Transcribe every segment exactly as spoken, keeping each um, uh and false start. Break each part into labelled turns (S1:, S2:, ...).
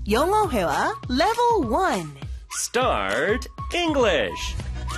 S1: 영어 회화 Level one.
S2: Start English.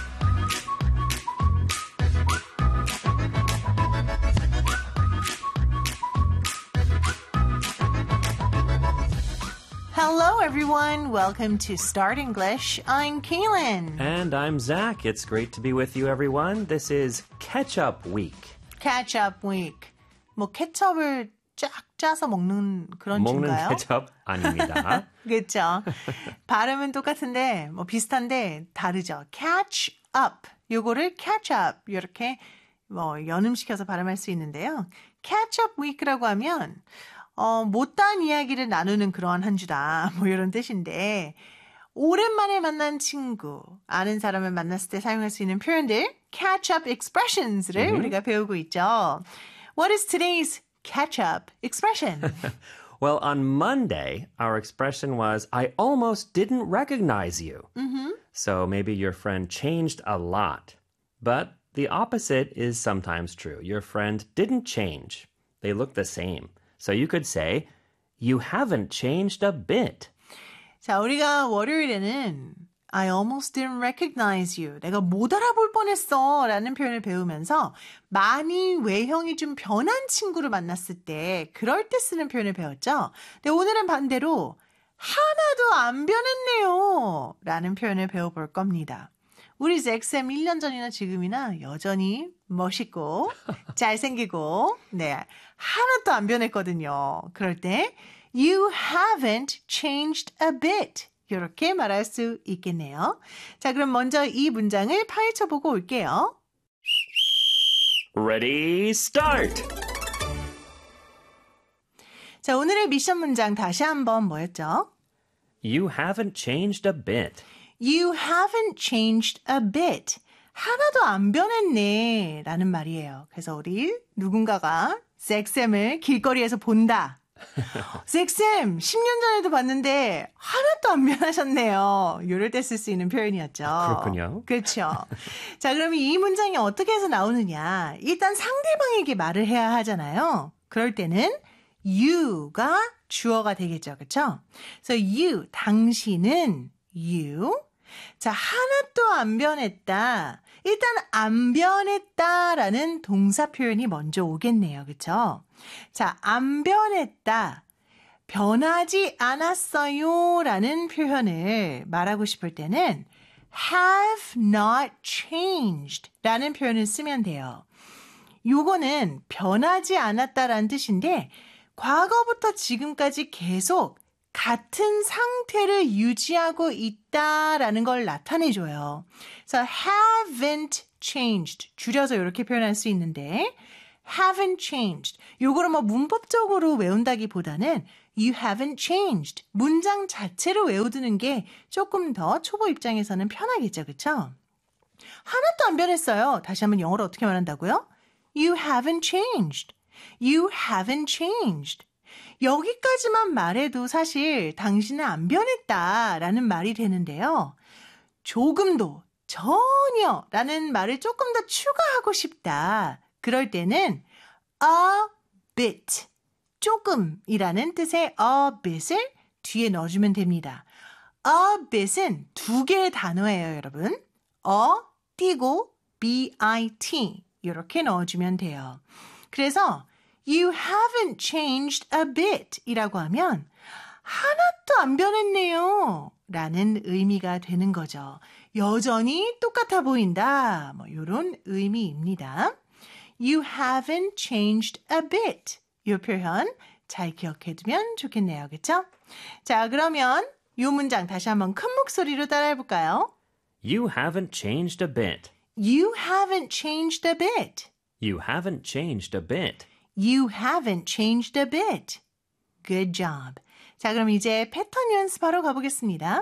S1: Hello, everyone. Welcome to Start English. I'm Kaylin.
S2: And I'm Zach. It's great to be with you, everyone. This is Catch-up Week.
S1: Catch-up week. 뭐 케첩을 쫙 짜서 먹는 그런
S2: 먹는
S1: 주인가요?
S2: 케첩 아닙니다.
S1: 그렇죠. 발음은 똑같은데 뭐 비슷한데 다르죠. Catch up. 요거를 catch up 이렇게 뭐 연음시켜서 발음할 수 있는데요. Catch up week라고 하면 어, 못다한 이야기를 나누는 그러한 한 주다. 뭐 이런 뜻인데 오랜만에 만난 친구, 아는 사람을 만났을 때 사용할 수 있는 표현들 catch up expressions를
S2: Mm-hmm.
S1: 우리가 배우고 있죠. What is today's catch up expression?
S2: Well, on Monday, our expression was, I almost didn't recognize you.
S1: Mm-hmm.
S2: So maybe your friend changed a lot. But the opposite is sometimes true. Your friend didn't change. They look the same. So you could say, you haven't changed a bit.
S1: 자, 우리가 월요일에는 I almost didn't recognize you. 내가 못 알아볼 뻔했어 라는 표현을 배우면서 많이 외형이 좀 변한 친구를 만났을 때 그럴 때 쓰는 표현을 배웠죠. 근데 오늘은 반대로 하나도 안 변했네요 라는 표현을 배워볼 겁니다. 우리 잭쌤 일 년 전이나 지금이나 여전히 멋있고 잘생기고 네 하나도 안 변했거든요. 그럴 때 You haven't changed a bit. 이렇게 말할 수 있겠네요. 자, 그럼 먼저 이 문장을 파헤쳐보고 올게요.
S2: Ready, start!
S1: 자, 오늘의 미션 문장 다시 한번 뭐였죠?
S2: You haven't changed a bit.
S1: You haven't changed a bit. 하나도 안 변했네 라는 말이에요. 그래서 우리 누군가가 잭쌤을 길거리에서 본다. 잭쌤, 십 년 전에도 봤는데 하나도 안 변하셨네요. 이럴 때 쓸 수 있는 표현이었죠.
S2: 그렇군요.
S1: 그렇죠. 자, 그러면 이 문장이 어떻게 해서 나오느냐. 일단 상대방에게 말을 해야 하잖아요. 그럴 때는 you가 주어가 되겠죠. 그렇죠? 그래서 you, 당신은 you. 자, 하나도 안 변했다. 일단 안 변했다라는 동사 표현이 먼저 오겠네요. 그렇죠? 자, 안 변했다. 변하지 않았어요 라는 표현을 말하고 싶을 때는 have not changed 라는 표현을 쓰면 돼요. 요거는 변하지 않았다라는 뜻인데 과거부터 지금까지 계속 같은 상태를 유지하고 있다라는 걸 나타내줘요. 그래서 haven't changed 줄여서 이렇게 표현할 수 있는데 haven't changed 요거를 뭐 문법적으로 외운다기보다는 you haven't changed 문장 자체로 외워두는 게 조금 더 초보 입장에서는 편하겠죠. 그렇죠? 하나도 안 변했어요. 다시 한번 영어로 어떻게 말한다고요? You haven't changed. You haven't changed. 여기까지만 말해도 사실 당신은 안 변했다라는 말이 되는데요. 조금도, 전혀라는 말을 조금 더 추가하고 싶다. 그럴 때는 a bit, 조금이라는 뜻의 a bit을 뒤에 넣어주면 됩니다. a bit은 두 개의 단어예요, 여러분. a 띄고 bit 이렇게 넣어주면 돼요. 그래서 You haven't changed a bit 이라고 하면 하나도 안 변했네요 라는 의미가 되는 거죠. 여전히 똑같아 보인다. 뭐 이런 의미입니다. You haven't changed a bit. 이 표현 잘 기억해 두면 좋겠네요. 그렇죠? 자, 그러면 이 문장 다시 한번 큰 목소리로 따라해 볼까요?
S2: You haven't changed a bit.
S1: You haven't changed a bit.
S2: You haven't changed a bit.
S1: You haven't changed a bit. Good job. 자, 그럼 이제 패턴 연습하러 가보겠습니다.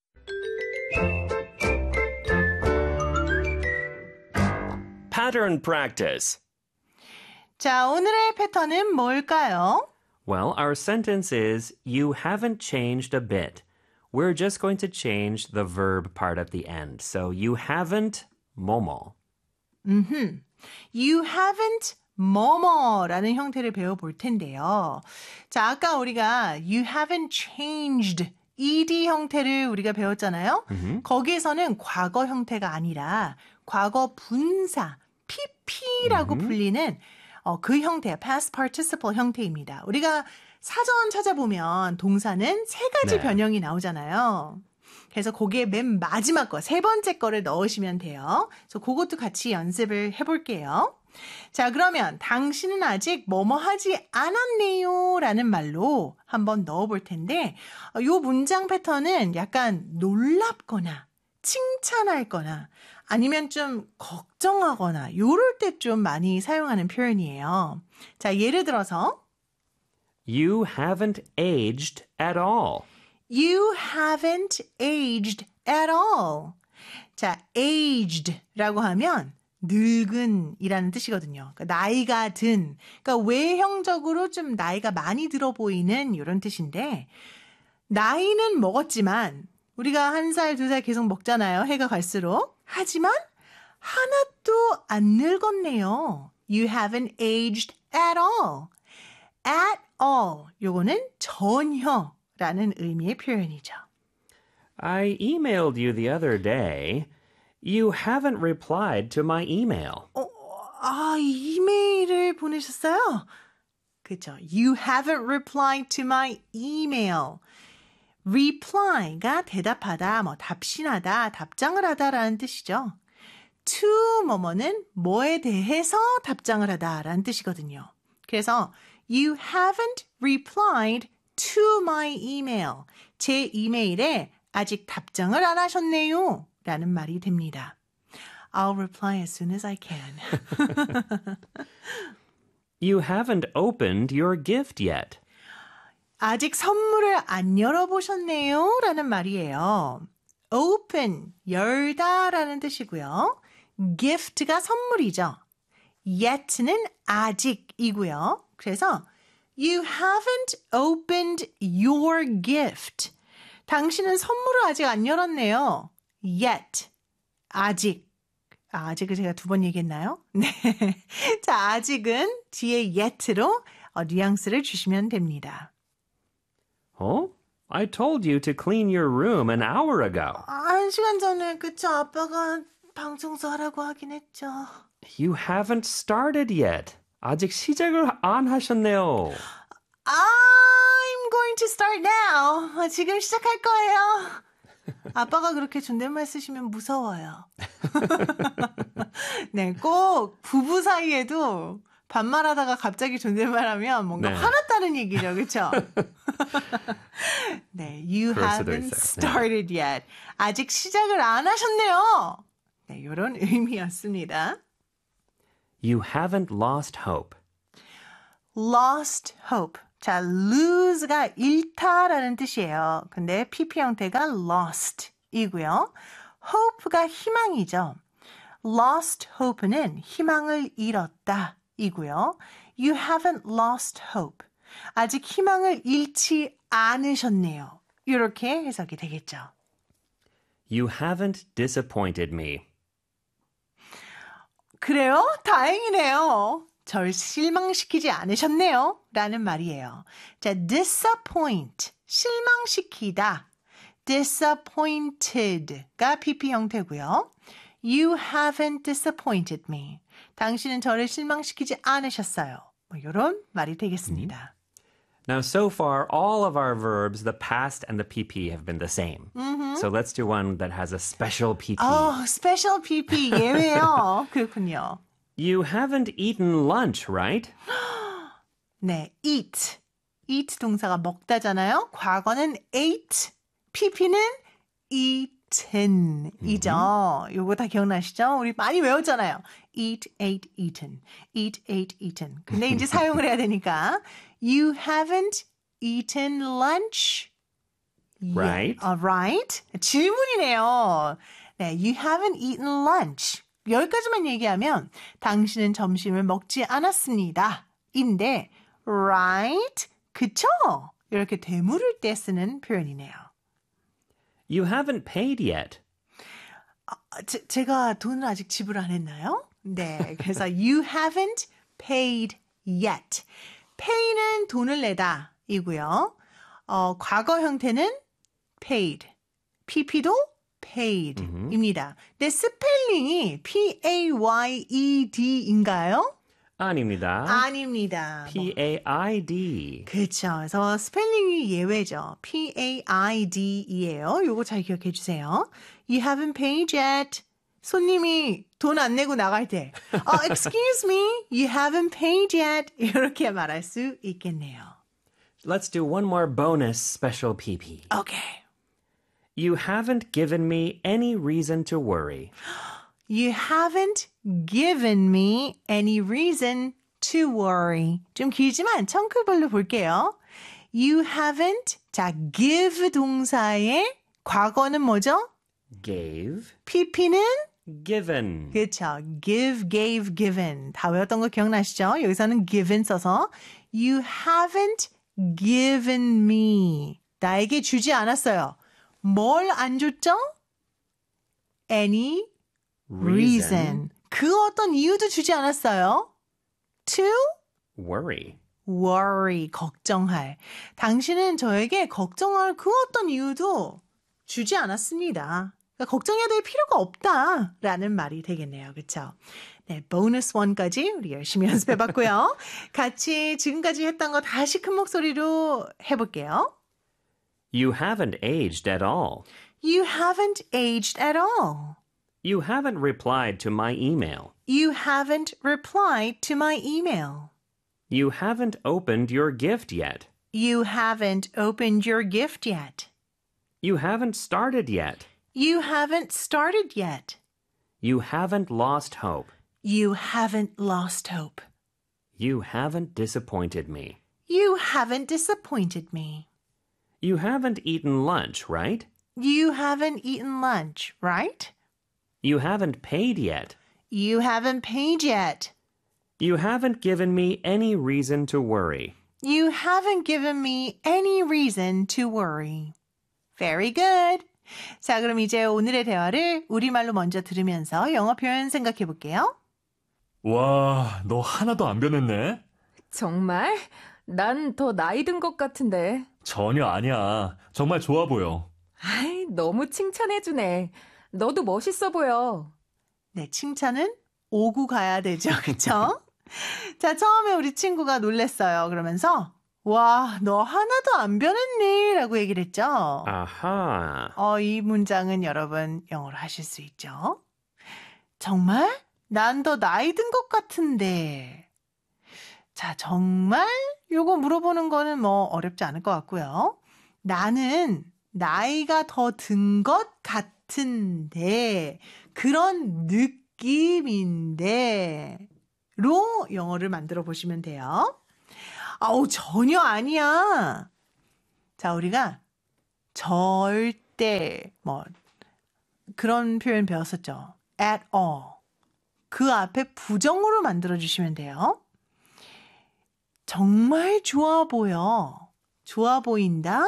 S2: Pattern practice.
S1: 자, 오늘의 패턴은 뭘까요?
S2: Well, our sentence is, you haven't changed a bit. We're just going to change the verb part at the end. So, you haven't 뭐뭐.
S1: Mm-hmm. You haven't 뭐뭐라는 형태를 배워볼 텐데요. 자, 아까 우리가 you haven't changed ed 형태를 우리가 배웠잖아요.
S2: Mm-hmm.
S1: 거기에서는 과거 형태가 아니라 과거 분사 pp라고
S2: Mm-hmm.
S1: 불리는 어, 그 형태, past participle 형태입니다. 우리가 사전 찾아보면 동사는 세 가지
S2: 네.
S1: 변형이 나오잖아요. 그래서 거기에 맨 마지막 거, 세 번째 거를 넣으시면 돼요. 그래서 그것도 같이 연습을 해볼게요. 자, 그러면 당신은 아직 뭐뭐 하지 않았네요 라는 말로 한번 넣어볼 텐데 이 문장 패턴은 약간 놀랍거나 칭찬할 거나 아니면 좀 걱정하거나 요럴 때 좀 많이 사용하는 표현이에요. 자, 예를 들어서
S2: You haven't aged at all.
S1: You haven't aged at all. 자, aged라고 하면 늙은이라는 뜻이거든요. 그러니까 나이가 든, 그러니까 외형적으로 좀 나이가 많이 들어 보이는 이런 뜻인데 나이는 먹었지만 우리가 한 살, 두 살 계속 먹잖아요. 해가 갈수록. 하지만 하나도 안 늙었네요. You haven't aged at all. At all. 요거는 전혀라는 의미의 표현이죠.
S2: I emailed you the other day. You haven't replied to my email.
S1: 어, 아, 이메일을 보내셨어요? 그죠. You haven't replied to my email. reply가 대답하다, 뭐 답신하다, 답장을 하다라는 뜻이죠. to 뭐뭐는 뭐에 대해서 답장을 하다라는 뜻이거든요. 그래서 you haven't replied to my email. 제 이메일에 아직 답장을 안 하셨네요. 라는 말이 됩니다. I'll reply as soon as I can.
S2: You haven't opened your gift yet.
S1: 아직 선물을 안 열어보셨네요. 라는 말이에요. open, 열다 라는 뜻이고요. gift가 선물이죠. yet는 아직이고요. 그래서 you haven't opened your gift. 당신은 선물을 아직 안 열었네요. yet, 아직. 아, 아직을 제가 두 번 얘기했나요? 네. 자, 아직은 뒤에 yet로 어, 뉘앙스를 주시면 됩니다.
S2: Oh? I told you to clean your room an hour ago.
S1: 한 시간 전에 그쵸 아빠가 방 청소하라고 하긴 했죠.
S2: You haven't started yet. 아직 시작을 안 하셨네요.
S1: I'm going to start now. 지금 시작할 거예요. 아빠가 그렇게 존댓말 쓰시면 무서워요. 네, 꼭 부부 사이에도 반말하다가 갑자기 존댓말하면 뭔가
S2: 네.
S1: 화났다는 얘기죠, 그렇죠? 네, you
S2: 그럴 수도
S1: haven't
S2: 있어요.
S1: started yet. 아직 시작을 안 하셨네요. 네, 이런 의미였습니다.
S2: You haven't lost hope.
S1: lost hope. 자, lose가 잃다라는 뜻이에요. 근데 pp 형태가 lost이고요. hope가 희망이죠. lost hope는 희망을 잃었다 이고요. You haven't lost hope. 아직 희망을 잃지 않으셨네요. 이렇게 해석이 되겠죠.
S2: You haven't disappointed me.
S1: 그래요? 다행이네요. 절 실망시키지 않으셨네요. 라는 말이에요. 자, disappoint, 실망시키다. disappointed가 pp 형태고요. You haven't disappointed me. 당신은 저를 실망시키지 않으셨어요. 뭐 이런 말이 되겠습니다.
S2: Now, so far, all of our verbs, the past and the pp, have been the same. Mm-hmm. So let's do one that has a special pp.
S1: 어, special pp 예외요. 그렇군요.
S2: You haven't eaten lunch, right?
S1: 네, eat. eat 동사가 먹다잖아요. 과거는 ate, pp는 eaten 이죠. 요거 다 기억나시죠? 우리 많이 외웠잖아요. eat, ate, eaten. eat, ate, eaten. 근데 이제 사용을 해야 되니까 You haven't eaten lunch
S2: Right.
S1: yet. Right. 질문이네요. 네, you haven't eaten lunch. 여기까지만 얘기하면 당신은 점심을 먹지 않았습니다. 인데 right, 그쵸? 이렇게 되물을 때 쓰는 표현이네요.
S2: You haven't paid yet.
S1: 아, 제, 제가 돈을 아직 지불 안 했나요? 네, 그래서 you haven't paid yet. pay는 돈을 내다 이고요. 어, 과거 형태는 paid. pp도 paid
S2: 음흠.
S1: 입니다. 근데 스펠링이 p-a-y-e-d인가요?
S2: 아닙니다.
S1: 아닙니다.
S2: P A I D.
S1: 그렇죠. 그래서 스펠링이 예외죠. P-A-I-D이에요. 요거 잘 기억해 주세요. You haven't paid yet. 손님이 돈 안 내고 나갈 때 어, excuse me, you haven't paid yet. 이렇게 말할 수 있겠네요.
S2: Let's do one more bonus special P P.
S1: Okay.
S2: You haven't given me any reason to worry.
S1: You haven't given me any reason to worry. 좀 길지만 청크별로 볼게요. You haven't. 자, give 동사의 과거는 뭐죠?
S2: Gave.
S1: pp는
S2: Given.
S1: 그렇죠. give, gave, given. 다 외웠던 거 기억나시죠? 여기서는 given 써서 You haven't given me. 나에게 주지 않았어요. 뭘 안 줬죠? Any reason. 그 어떤 이유도 주지 않았어요. To
S2: Worry.
S1: worry. 걱정할. 당신은 저에게 걱정할 그 어떤 이유도 주지 않았습니다. 그러니까 걱정해야 될 필요가 없다라는 말이 되겠네요. 그렇죠? 네, 보너스 원까지 우리 열심히 연습해봤고요. 같이 지금까지 했던 거 다시 큰 목소리로 해볼게요.
S2: You haven't aged at all.
S1: You haven't aged at all.
S2: You haven't replied to my email.
S1: You haven't replied to my email.
S2: You haven't opened your gift yet.
S1: You haven't opened your gift yet.
S2: You haven't started yet.
S1: You haven't started yet.
S2: You haven't lost hope.
S1: You haven't lost hope.
S2: You haven't disappointed me.
S1: You haven't disappointed me.
S2: You haven't eaten lunch, right?
S1: You haven't eaten lunch, right?
S2: You haven't paid yet.
S1: You haven't paid yet.
S2: You haven't given me any reason to worry.
S1: You haven't given me any reason to worry. Very good. 자, 그럼 이제 오늘의 대화를 우리말로 먼저 들으면서 영어 표현 생각해 볼게요.
S3: 와, 너 하나도 안 변했네?
S4: 정말? 난 더 나이 든 것 같은데.
S3: 전혀 아니야. 정말 좋아 보여.
S4: 아이, 너무 칭찬해주네. 너도 멋있어 보여.
S1: 네, 칭찬은 오고 가야 되죠. 그렇죠? 자, 처음에 우리 친구가 놀랬어요. 그러면서 와, 너 하나도 안 변했니? 라고 얘기를 했죠.
S2: Aha.
S1: 어, 이 문장은 여러분 영어로 하실 수 있죠. 정말? 난 더 나이 든 것 같은데. 자, 정말? 요거 물어보는 거는 뭐 어렵지 않을 것 같고요. 나는 나이가 더 든 것 같은데 그런 느낌인데 로 영어를 만들어 보시면 돼요. 아우, 전혀 아니야. 자, 우리가 절대 뭐 그런 표현 배웠었죠. at all. 그 앞에 부정으로 만들어 주시면 돼요. 정말 좋아 보여. 좋아 보인다?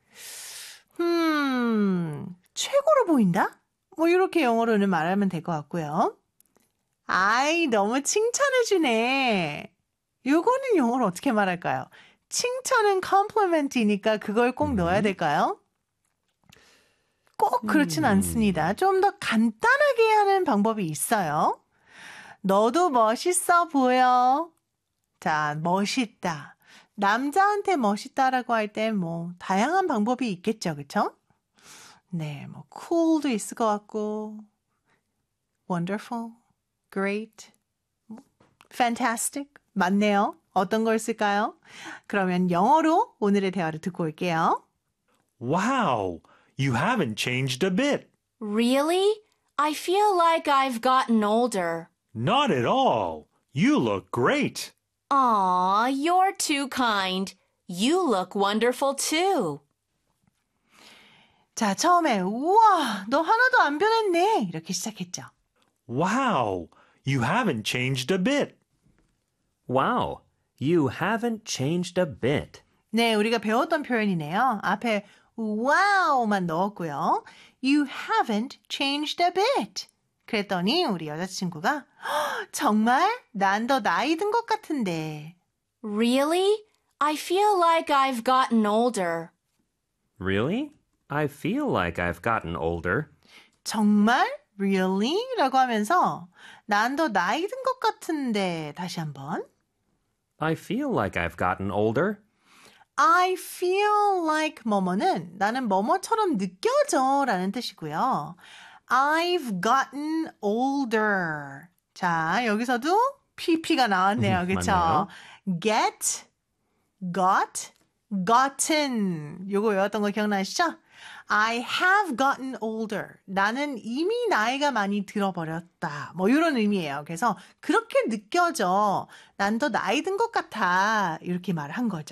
S1: 음, 최고로 보인다? 뭐 이렇게 영어로는 말하면 될 것 같고요. 아이, 너무 칭찬해주네. 요거는 영어로 어떻게 말할까요? 칭찬은 compliment이니까 그걸 꼭 넣어야 될까요? 꼭 그렇진 않습니다. 좀 더 간단하게 하는 방법이 있어요. 너도 멋있어 보여. 자, 멋있다. 남자한테 멋있다라고 할 때 뭐 다양한 방법이 있겠죠. 그렇죠? 네, 뭐 cool도 있을 것 같고 wonderful, great, fantastic 맞네요. 어떤 걸 쓸까요? 그러면 영어로 오늘의 대화를 듣고 올게요.
S5: Wow, you haven't changed a bit.
S6: Really? I feel like I've gotten older.
S5: Not at all. You look great.
S6: Aw, you're too kind. You look wonderful too.
S1: 자, 처음에 우와, 너 하나도 안 변했네. 이렇게 시작했죠.
S5: Wow, you haven't changed a bit.
S2: Wow. You haven't changed a bit.
S1: 네, 우리가 배웠던 표현이네요. 앞에 wow만 넣었고요. You haven't changed a bit. 그랬더니 우리 여자친구가 정말? 난 더 나이 든 것 같은데.
S6: Really? I feel like I've gotten older.
S2: Really? I feel like I've gotten older.
S1: 정말? Really? 라고 하면서 난 더 나이 든 것 같은데. 다시 한번.
S2: I feel like I've gotten older.
S1: I feel like 뭐뭐는 나는 뭐뭐처럼 느껴져 라는 뜻이고요. I've gotten older. 자, 여기서도 pp가 나왔네요. 그쵸?
S2: 맞네요.
S1: get, got, gotten. 요거 외웠던 거 기억나시죠? I have gotten older. 나는 이미 나이가 많이 들어버렸다. 뭐 이런 의미예요. 그래서 그렇게 느껴져. 난 더 나이 든 것 같아. 이렇게 말을 한 거죠.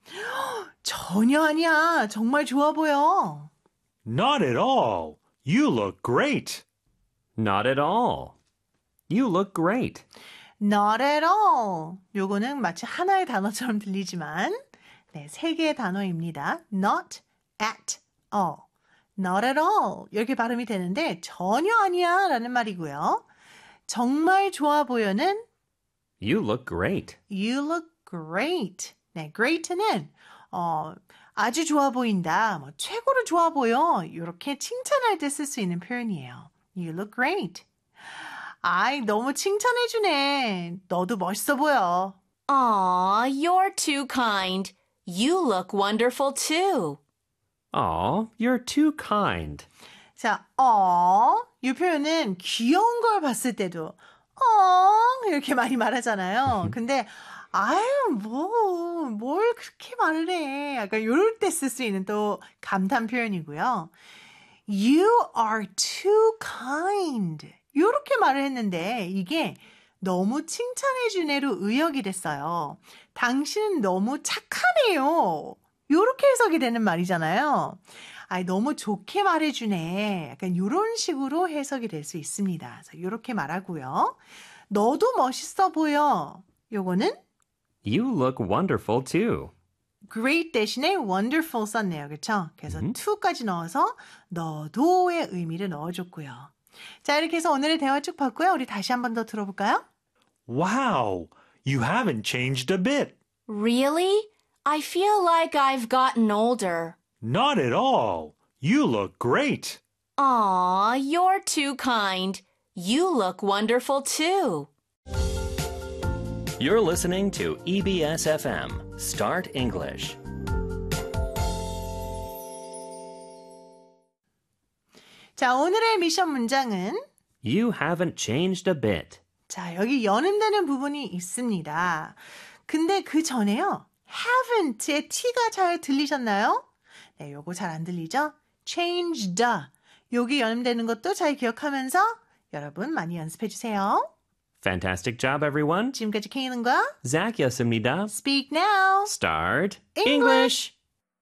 S1: 전혀 아니야. 정말 좋아 보여.
S5: Not at all. You look great.
S2: Not at all. You look great.
S1: Not at all. 요거는 마치 하나의 단어처럼 들리지만 네, 세 개의 단어입니다. Not at all. Not at all. 이렇게 발음이 되는데 전혀 아니야 라는 말이고요. 정말 좋아 보여는
S2: You look great.
S1: You look great. 네, great는 어, 아주 좋아 보인다. 뭐 최고로 좋아 보여. 이렇게 칭찬할 때 쓸 수 있는 표현이에요. You look great. 아이, 너무 칭찬해 주네. 너도 멋있어 보여.
S6: Aw, you're too kind. You look wonderful too.
S2: Aw, you're too kind.
S1: 자, 어, 이 표현은 귀여운 걸 봤을 때도 어 이렇게 많이 말하잖아요. 근데 아유, 뭐, 뭘 그렇게 말을 해. 약간 이럴 때 쓸 수 있는 또 감탄 표현이고요. You are too kind. 이렇게 말을 했는데 이게 너무 칭찬해 주네로 의역이 됐어요. 당신은 너무 착하네요. 이렇게 해석이 되는 말이잖아요. 아이, 너무 좋게 말해주네. 약간 이런 식으로 해석이 될 수 있습니다. 그래서 이렇게 말하고요. 너도 멋있어 보여. 요거는
S2: You look wonderful too.
S1: great 대신에 wonderful 썼네요. 그렇죠? 그래서 to까지 넣어서 너도의 의미를 넣어줬고요. 자, 이렇게 해서 오늘의 대화 쭉 봤고요. 우리 다시 한 번 더 들어볼까요?
S5: Wow, you haven't changed a bit.
S6: Really? I feel like I've gotten older.
S5: Not at all. You look great.
S6: Aw, you're too kind. You look wonderful too.
S2: You're listening to E B S F M, Start English.
S1: 자, 오늘의 미션 문장은
S2: You haven't changed a bit.
S1: 자, 여기 연음되는 부분이 있습니다. 근데 그 전에요. haven't의 t가 잘 들리셨나요? 네, 요거 잘 안 들리죠? changed. 여기 연음되는 것도 잘 기억하면서 여러분 많이 연습해 주세요.
S2: Fantastic job, everyone.
S1: 지금까지 케이는과
S2: Zach였습니다.
S1: Speak Now.
S2: Start
S1: English.